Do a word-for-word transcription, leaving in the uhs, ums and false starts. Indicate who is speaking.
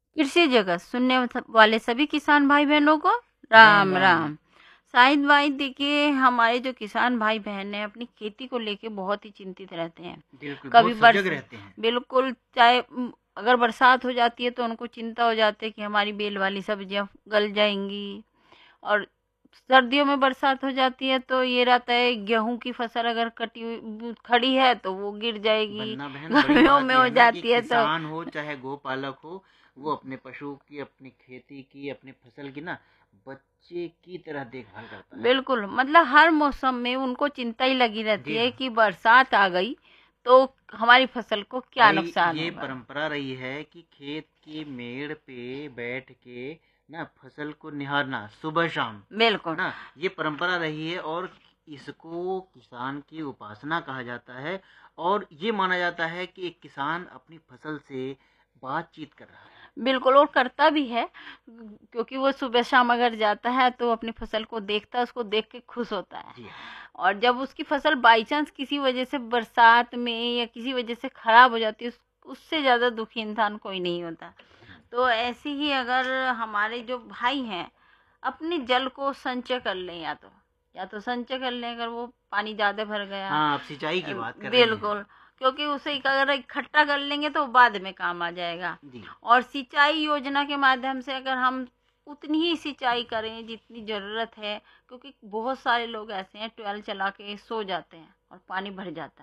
Speaker 1: कृषि जगत सुनने वाले सभी किसान भाई बहनों को
Speaker 2: राम
Speaker 1: राम
Speaker 2: राम।
Speaker 1: राम। शाहिद भाई देखिए, हमारे जो किसान भाई बहन हैं अपनी खेती को लेके बहुत ही चिंतित रहते हैं।
Speaker 2: बिल्कुल,
Speaker 1: कभी
Speaker 2: बहुत
Speaker 1: बरस
Speaker 2: सजग रहते हैं।
Speaker 1: बिल्कुल, चाहे उम, अगर बरसात हो जाती है तो उनको चिंता हो जाती है कि हमारी बेल वाली सब्जियां गल जाएंगी। और सर्दियों में बरसात हो जाती है तो ये रहता है गेहूं की फसल अगर कटी हुई खड़ी है तो वो गिर जाएगी।
Speaker 2: वरना बहन बड़ी
Speaker 1: गर्मियों
Speaker 2: बात
Speaker 1: में
Speaker 2: यह
Speaker 1: हो
Speaker 2: है ना कि
Speaker 1: जाती है तो
Speaker 2: किसान हो चाहे गोपालक हो, वो अपने पशु की, अपनी खेती की, अपनी फसल की ना बच्चे की तरह देखभाल करता है।
Speaker 1: बिल्कुल, मतलब हर मौसम में उनको चिंता ही लगी रहती
Speaker 2: जी
Speaker 1: है
Speaker 2: हाँ।
Speaker 1: कि बरसात आ गई तो हमारी फसल को क्या
Speaker 2: भाई
Speaker 1: नुकसान
Speaker 2: ये
Speaker 1: होगा।
Speaker 2: परंपरा रही है कि खेत की मेड़ पे बैठ के ना फसल को निहारना सुबह शाम, है
Speaker 1: बिल्कुल।
Speaker 2: ना। ये परंपरा रही है और इसको किसान की उपासना कहा जाता है। और ये माना जाता है कि एक किसान अपनी फसल से बातचीत कर रहा है।
Speaker 1: बिल्कुल, और करता भी है, क्योंकि वो सुबह शाम अगर जाता है तो अपनी फसल को देखता है, उसको देख के खुश होता है।
Speaker 2: जी हाँ।
Speaker 1: और जब उसकी फसल बाई चांस किसी वजह से बरसात में या किसी वजह से खराब हो जाती है, उस- उससे ज़्यादा दुखी इंसान कोई नहीं होता। तो ऐसे ही अगर हमारे जो भाई हैं अपने जल को संचय कर लें, या तो या तो संचय कर लें अगर वो पानी ज़्यादा भर गया।
Speaker 2: हाँ, आप सिंचाई
Speaker 1: अ,
Speaker 2: की बात कर रही हैं।
Speaker 1: बिल्कुल, क्योंकि उसे एक अगर इकट्ठा कर लेंगे तो बाद में काम आ जाएगा।
Speaker 2: जी।
Speaker 1: और सिंचाई योजना के माध्यम से अगर हम उतनी ही सिंचाई करें जितनी ज़रूरत है, क्योंकि बहुत सारे लोग ऐसे हैं ट्वेल्व चला के सो जाते हैं और पानी भर जाता है।